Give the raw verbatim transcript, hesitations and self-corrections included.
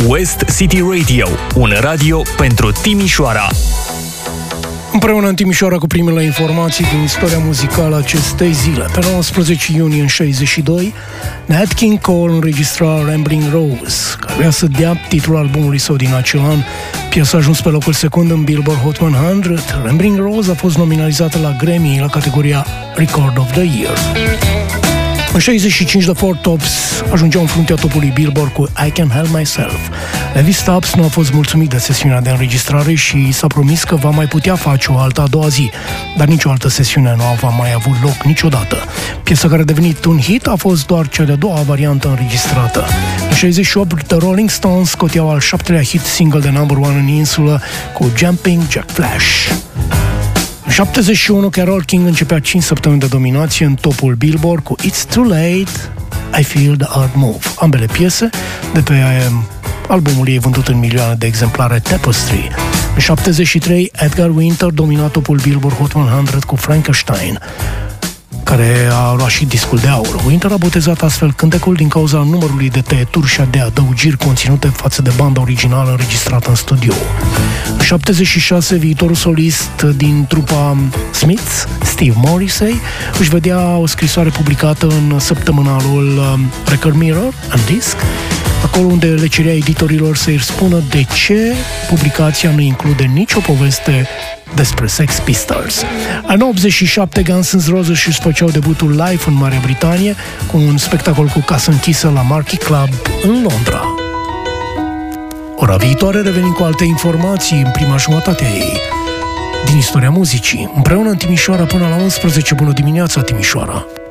West City Radio, un radio pentru Timișoara. Împreună în Timișoara cu primele informații din istoria muzicală acestei zile. Pe nouăsprezece iunie în șaizeci și doi, Nat King Cole înregistra Rambling Rose, care avea să dea titlul albumului său din acel an. Piesa a ajuns pe locul secund în Billboard Hot o sută. Rambling Rose a fost nominalizată la Grammy la categoria Record of the Year. În șaizeci și cinci, The Four Tops ajungeau în fruntea topului Billboard cu I Can Help Myself. Levi Stubbs nu a fost mulțumit de sesiunea de înregistrare și s-a promis că va mai putea face o altă a doua zi, dar nicio altă sesiune nu a mai avut loc niciodată. Piesa care a devenit un hit a fost doar cea de-a doua variantă înregistrată. În șaizeci și opt, The Rolling Stones scoteau al șaptelea hit single de number one în insulă cu Jumping Jack Flash. În șaptezeci și unu, Carole King începea cinci săptămâni de dominație în topul Billboard cu It's Too Late, I Feel the Heart Move. Ambele piese de pe albumul ei vândut în milioane de exemplare, Tapestry. În șaptezeci și trei, Edgar Winter domina topul Billboard Hot o sută cu Frankenstein, care a luat și discul de aur. Winter a botezat astfel cântecul din cauza numărului de tăieturi și de adăugiri conținute față de banda originală înregistrată în studio. În șaptezeci și șase, viitorul solist din trupa Smiths, Steve Morrissey, își vedea o scrisoare publicată în săptămânalul Record Mirror and Disc, acolo unde le cerea editorilor să-i spună de ce publicația nu include nicio poveste despre Sex Pistols. În optzeci și șapte, Guns N' Roses își făceau debutul live în Marea Britanie cu un spectacol cu casă închisă la Marquee Club în Londra. Ora viitoare revenim cu alte informații în prima jumătate a ei din istoria muzicii. Împreună în Timișoara până la unsprezece. Bună dimineața, Timișoara!